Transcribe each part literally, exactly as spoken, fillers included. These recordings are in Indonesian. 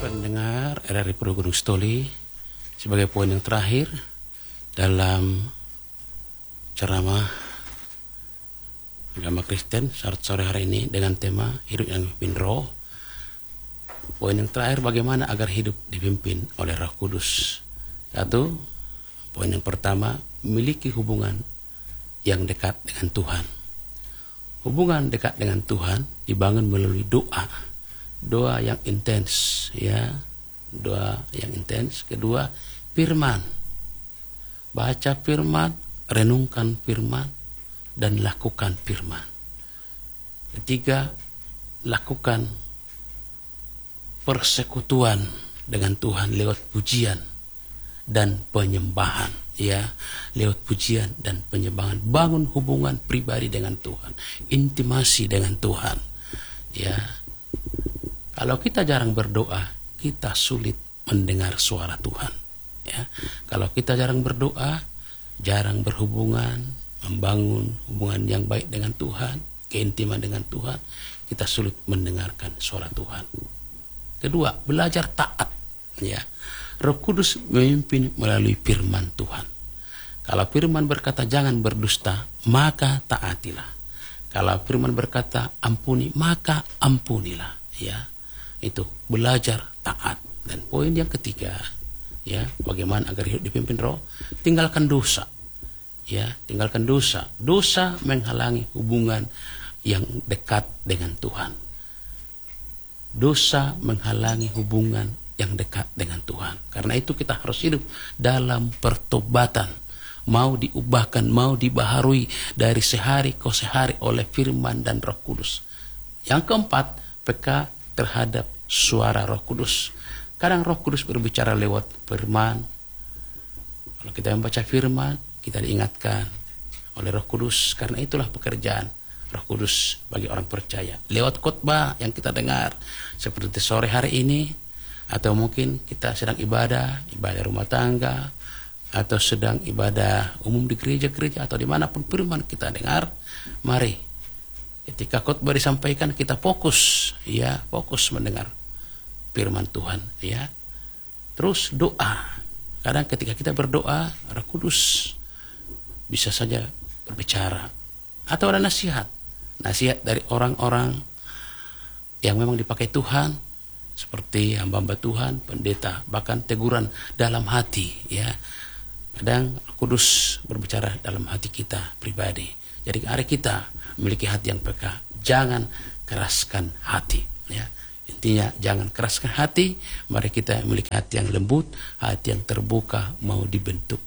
pendengar R R I Pulau Gunung Stoli, sebagai poin yang terakhir dalam ceramah agama Kristen saat sore hari ini dengan tema hidup yang dipimpin Roh. Poin yang terakhir, bagaimana agar hidup dipimpin oleh Roh Kudus. Satu, poin yang pertama, miliki hubungan yang dekat dengan Tuhan. Hubungan dekat dengan Tuhan dibangun melalui doa. Doa yang intens, ya, doa yang intens. Kedua, firman. Baca firman, renungkan firman, dan lakukan firman. Ketiga, lakukan persekutuan dengan Tuhan lewat pujian dan penyembahan, ya, lewat pujian dan penyembahan. Bangun hubungan pribadi dengan Tuhan, intimasi dengan Tuhan, ya. Kalau kita jarang berdoa, kita sulit mendengar suara Tuhan, ya. Kalau kita jarang berdoa, jarang berhubungan, membangun hubungan yang baik dengan Tuhan, keintiman dengan Tuhan, kita sulit mendengarkan suara Tuhan. Kedua, belajar taat, ya. Roh Kudus memimpin melalui firman Tuhan. Kalau firman berkata jangan berdusta, maka taatilah. Kalau firman berkata ampuni, maka ampunilah, ya. Itu belajar taat. Dan poin yang ketiga, ya, bagaimana agar hidup dipimpin Roh? Tinggalkan dosa, ya, tinggalkan dosa. Dosa menghalangi hubungan yang dekat dengan Tuhan. Dosa menghalangi hubungan yang dekat dengan Tuhan. Karena itu kita harus hidup dalam pertobatan, mau diubahkan, mau dibaharui dari sehari ke sehari oleh firman dan Roh Kudus. Yang keempat, peka terhadap suara Roh Kudus. Kadang Roh Kudus berbicara lewat firman. Kalau kita membaca firman, kita diingatkan oleh Roh Kudus, karena itulah pekerjaan Roh Kudus bagi orang percaya. Lewat khotbah yang kita dengar, seperti sore hari ini, atau mungkin kita sedang ibadah, ibadah rumah tangga, atau sedang ibadah umum di gereja-gereja, atau dimanapun firman kita dengar, mari ketika khotbah disampaikan kita fokus, ya, fokus mendengar firman Tuhan, ya. Terus doa. Kadang ketika kita berdoa, Roh Kudus bisa saja berbicara, atau ada nasihat, nasihat dari orang-orang yang memang dipakai Tuhan, seperti hamba-hamba Tuhan, pendeta, bahkan teguran dalam hati, ya. Kadang Roh Kudus berbicara dalam hati kita pribadi. Jadi hari kita memiliki hati yang peka, jangan keraskan hati, ya. Intinya jangan keraskan hati, mari kita memiliki hati yang lembut, hati yang terbuka, mau dibentuk.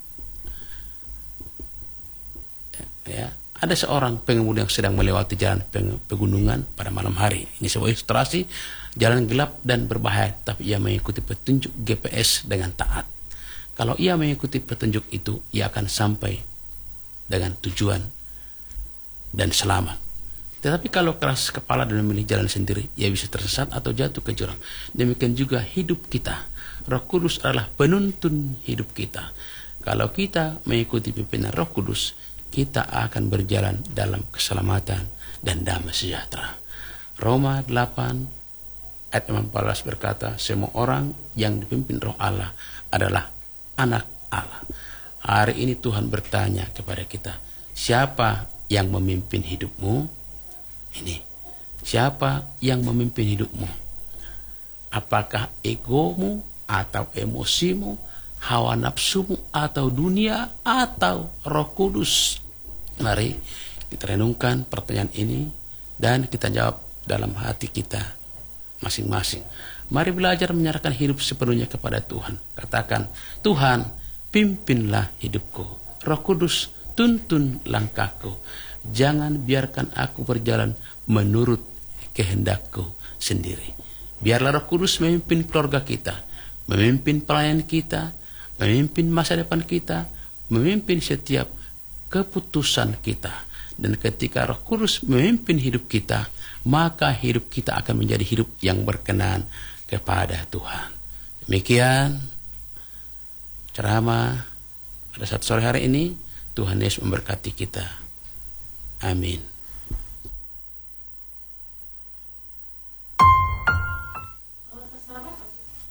Ya, ada seorang pengemudi yang sedang melewati jalan pegunungan pada malam hari. Ini sebuah ilustrasi jalan gelap dan berbahaya, tapi ia mengikuti petunjuk G P S dengan taat. Kalau ia mengikuti petunjuk itu, ia akan sampai dengan tujuan dan selamat. Tetapi kalau keras kepala dan memilih jalan sendiri, ia bisa tersesat atau jatuh ke jurang. Demikian juga hidup kita. Roh Kudus adalah penuntun hidup kita. Kalau kita mengikuti pimpinan Roh Kudus, kita akan berjalan dalam keselamatan dan damai sejahtera. Roma delapan ayat empat belas berkata, semua orang yang dipimpin Roh Allah adalah anak Allah. Hari ini Tuhan bertanya kepada kita, siapa yang memimpin hidupmu? Ini, siapa yang memimpin hidupmu? Apakah egomu atau emosimu, hawa nafsumu atau dunia atau Roh Kudus? Mari kita renungkan pertanyaan ini dan kita jawab dalam hati kita masing-masing. Mari belajar menyerahkan hidup sepenuhnya kepada Tuhan. Katakan, Tuhan, pimpinlah hidupku. Roh Kudus, tuntun langkahku. Jangan biarkan aku berjalan menurut kehendakku sendiri. Biarlah Roh Kudus memimpin keluarga kita, memimpin pelayan kita, memimpin masa depan kita, memimpin setiap keputusan kita. Dan ketika Roh Kudus memimpin hidup kita, maka hidup kita akan menjadi hidup yang berkenan kepada Tuhan. Demikian ceramah pada saat sore hari ini. Tuhan Yesus memberkati kita. Amin.